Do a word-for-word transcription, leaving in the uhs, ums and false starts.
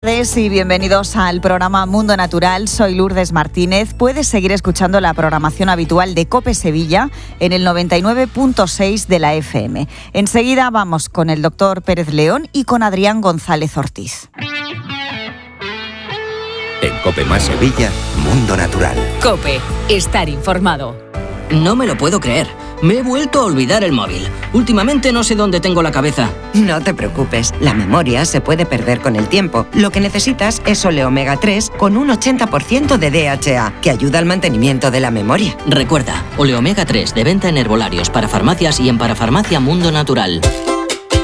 Buenas tardes y bienvenidos al programa Mundo Natural. Soy Lourdes Martínez. Puedes seguir escuchando la programación habitual de COPE Sevilla en el noventa y nueve punto seis de la F M. Enseguida vamos con el doctor Pérez León y con Adrián González Ortiz. En COPE más Sevilla, Mundo Natural. COPE, estar informado. No me lo puedo creer. Me he vuelto a olvidar el móvil. Últimamente no sé dónde tengo la cabeza. No te preocupes, la memoria se puede perder con el tiempo. Lo que necesitas es Ole Omega tres con un ochenta por ciento de D H A, que ayuda al mantenimiento de la memoria. Recuerda, Ole Omega tres de venta en herbolarios, para farmacias y en Parafarmacia Mundo Natural.